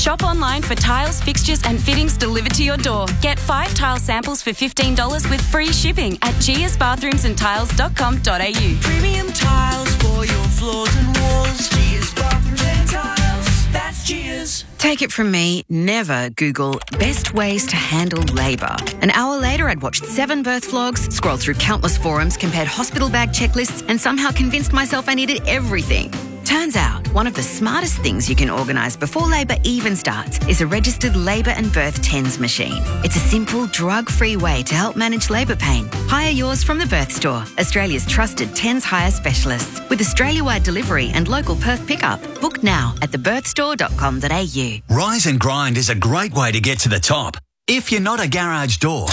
Shop online for tiles, fixtures and fittings delivered to your door. Get 5 tile samples for $15 with free shipping at giasbathroomsandtiles.com.au. Premium tiles for your floors and walls. Gia's Bathrooms and Tiles. That's Gia's. Take it from me, never Google best ways to handle labour. An hour later, I'd watched 7 birth vlogs, scrolled through countless forums, compared hospital bag checklists, and somehow convinced myself I needed everything. Turns out, one of the smartest things you can organise before labour even starts is a registered labour and birth TENS machine. It's a simple, drug-free way to help manage labour pain. Hire yours from the Birth Store, Australia's trusted TENS hire specialists, with Australia-wide delivery and local Perth pickup. Book now at thebirthstore.com.au. Rise and Grind is a great way to get to the top. If you're not a garage door.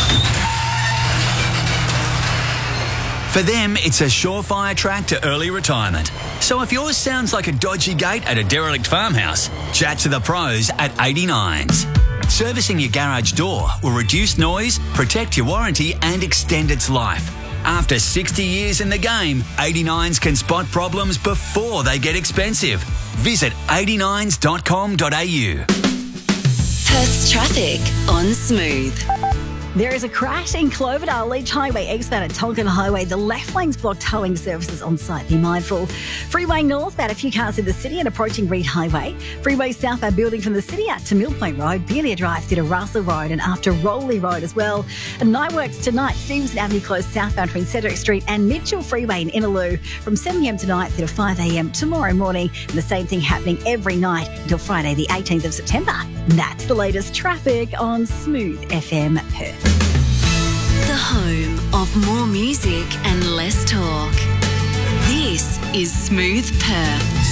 For them, it's a surefire track to early retirement. So if yours sounds like a dodgy gate at a derelict farmhouse, chat to the pros at 89s. Servicing your garage door will reduce noise, protect your warranty and extend its life. After 60 years in the game, 89s can spot problems before they get expensive. Visit 89s.com.au. Perth's traffic on Smooth. There is a crash in Cloverdale, Leach Highway, eastbound at Tonkin Highway. The left lane's blocked, towing services on site. Be mindful. Freeway northbound, a few cars in the city and approaching Reed Highway. Freeway southbound, building from the city out to Mill Point Road, Belia Drive through to Russell Road and after Rowley Road as well. And night works tonight, Stevenson Avenue closed southbound between Cedric Street and Mitchell Freeway in Innaloo from 7pm tonight through to 5am tomorrow morning. And the same thing happening every night until Friday the 18th of September. And that's the latest traffic on Smooth FM Perth. The home of more music and less talk. This is Smooth Perth.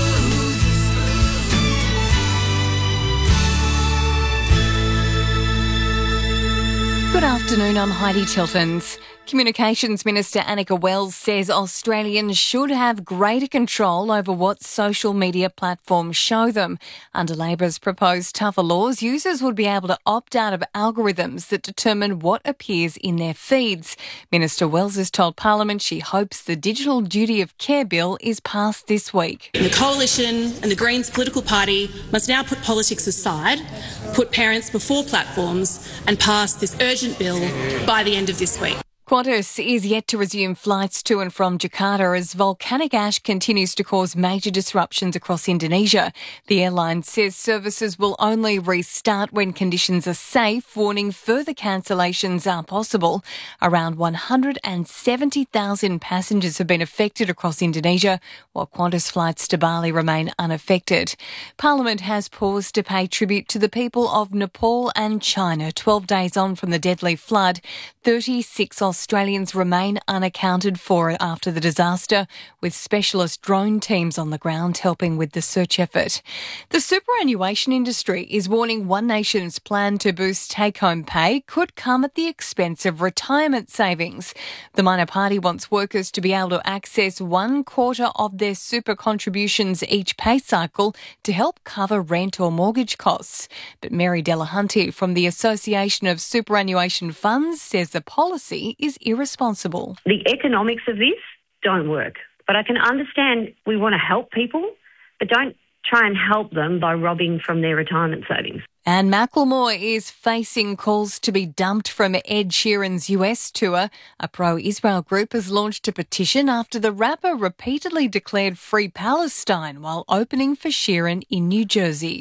Good afternoon, I'm Heidi Tiltons. Communications Minister Annika Wells says Australians should have greater control over what social media platforms show them. Under Labor's proposed tougher laws, users would be able to opt out of algorithms that determine what appears in their feeds. Minister Wells has told Parliament she hopes the Digital Duty of Care Bill is passed this week. The Coalition and the Greens political party must now put politics aside, put parents before platforms and pass this urgent bill by the end of this week. Qantas is yet to resume flights to and from Jakarta as volcanic ash continues to cause major disruptions across Indonesia. The airline says services will only restart when conditions are safe, warning further cancellations are possible. Around 170,000 passengers have been affected across Indonesia, while Qantas flights to Bali remain unaffected. Parliament has paused to pay tribute to the people of Nepal and China. 12 days on from the deadly flood, 36 Australians remain unaccounted for after the disaster, with specialist drone teams on the ground helping with the search effort. The superannuation industry is warning One Nation's plan to boost take-home pay could come at the expense of retirement savings. The minor party wants workers to be able to access 1/4 of their super contributions each pay cycle to help cover rent or mortgage costs. But Mary Delahunty from the Association of Superannuation Funds says the policy is irresponsible. The economics of this don't work, but I can understand we want to help people, but don't try and help them by robbing from their retirement savings. And Macklemore is facing calls to be dumped from Ed Sheeran's US tour. A pro-Israel group has launched a petition after the rapper repeatedly declared Free Palestine while opening for Sheeran in New Jersey.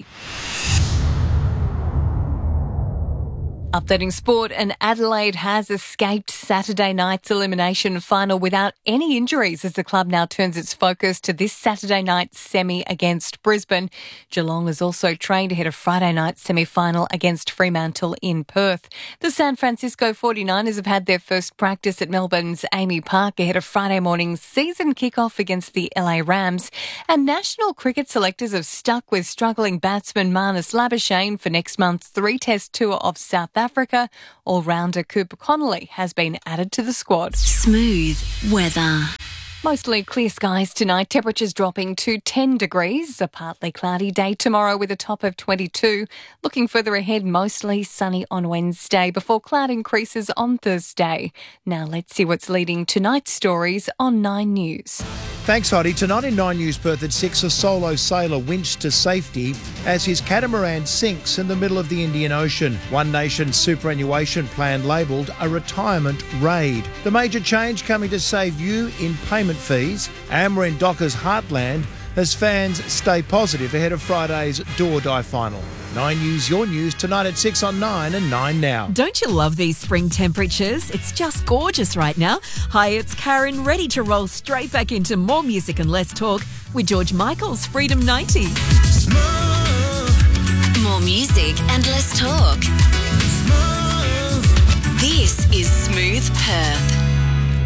Updating sport, and Adelaide has escaped Saturday night's elimination final without any injuries as the club now turns its focus to this Saturday night semi against Brisbane. Geelong is also trained ahead of Friday night semi-final against Fremantle in Perth. The San Francisco 49ers have had their first practice at Melbourne's Amy Park ahead of Friday morning's season kickoff against the LA Rams. And national cricket selectors have stuck with struggling batsman Marnus Labuschagne for next month's 3-test tour of South Africa. All-rounder Cooper Connolly has been added to the squad. Smooth weather. Mostly clear skies tonight, temperatures dropping to 10 degrees. A partly cloudy day tomorrow with a top of 22. Looking further ahead, mostly sunny on Wednesday before cloud increases on Thursday. Now let's see what's leading tonight's stories on 9 News. Thanks, Hottie. Tonight in 9 News Perth at 6, a solo sailor winched to safety as his catamaran sinks in the middle of the Indian Ocean. One Nation's superannuation plan labelled a retirement raid. The major change coming to save you in payment fees. Amber in Docker's heartland as fans stay positive ahead of Friday's do or die final. 9 News, your news, tonight at 6 on 9 and 9 now. Don't you love these spring temperatures? It's just gorgeous right now. Hi, it's Karen, ready to roll straight back into more music and less talk with George Michael's Freedom 90. More music and less talk. This is Smooth Perth.